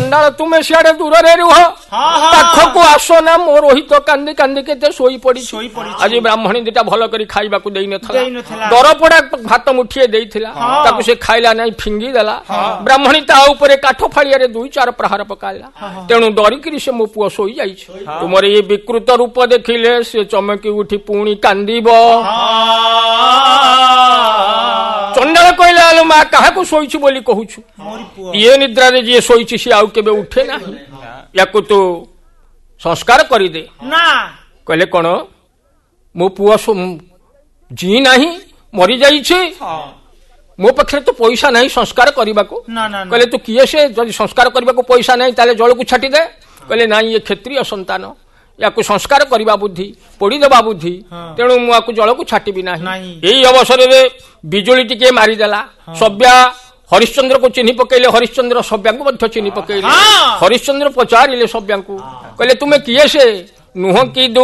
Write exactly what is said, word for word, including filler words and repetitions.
ଚଣ୍ଡାଳ ତୁମେ ସିଆଡେ ଦୂରରେ ରୁହ, ପାଖକୁ ଆସ ନା। ମୋ ରୋହିତ କାନ୍ଦି କାନ୍ଦି କେତେ ଶୋଇ ପଡିଛି। ଆଜି ବ୍ରାହ୍ମଣୀ ଦିଟା ଭଲ କରି ଖାଇବାକୁ ଦେଇନଥିଲା, ଦରପୋଡା ଭାତ ମୁଠିଏ ଦେଇଥିଲା, ତାକୁ ସେ ଖାଇଲା ନାହିଁ, ଫିଙ୍ଗି ଦେଲା। ବ୍ରାହ୍ମଣୀ ତା ଉପରେ କାଠ ଫାଳିଆରେ ଦୁଇ ଚାର ପ୍ରହାର ପକାଇଲା। ତେଣୁ ଡରିକିରି ସେ ମୋ ପୁଅ ଶୋଇ ଯାଇଛି। ତୁମର ଏ ବିକୃତ ରୂପ ଦେଖିଲେ ସେ ଚମକି ଉଠି ପୁଣି କାନ୍ଦିବ। ଚଣ୍ଡାଳ କହିଲା, ଆଲୋ ମା, କାହାକୁ ଶୋଇଛୁ ବୋଲି କହୁଛୁ? ଇଏ ନିଦ୍ରାରେ ଯିଏ ଶୋଇଛି ସିଏ ଆଉ କେବେ ଉଠେ ନାହିଁ, ୟାକୁ ତୁ ସଂସ୍କାର କରିଦେ। କହିଲେ କଣ, ମୋ ପୁଅ ଜି ନାହିଁ, ମରିଯାଇଛି, ମୋ ପାଖରେ ତ ପଇସା ନାହିଁ ସଂସ୍କାର କରିବାକୁ। କହିଲେ ତୁ କିଏ ସେ, ଯଦି ସଂସ୍କାର କରିବାକୁ ପଇସା ନାହିଁ ତାହେଲେ ଜଳକୁ ଛାଟିଦେ। କହିଲେ ନାଇଁ, ଇଏ କ୍ଷତ୍ରିୟ ସନ୍ତାନ, ୟାକୁ ସଂସ୍କାର କରିବା ବୁଦ୍ଧି, ପୋଡ଼ିଦେବା ବୁଦ୍ଧି, ତେଣୁ ମୁଁ ୟାକୁ ଜଳକୁ ଛାଟିବି ନାହିଁ। ଏଇ ଅବସରରେ ବିଜୁଳି ଟିକେ ମାରିଦେଲା। ସବ୍ୟା ହରିଶ୍ଚନ୍ଦ୍ରକୁ ଚିହ୍ନି ପକେଇଲେ, ହରିଶ୍ଚନ୍ଦ୍ର ସବ୍ୟାଙ୍କୁ ମଧ୍ୟ ଚିହ୍ନି ପକେଇଲେ। ହରିଶ୍ଚନ୍ଦ୍ର ପଚାରିଲେ ସବ୍ୟାଙ୍କୁ, କହିଲେ ତୁମେ କିଏ ସେ? ନୁହଁ କି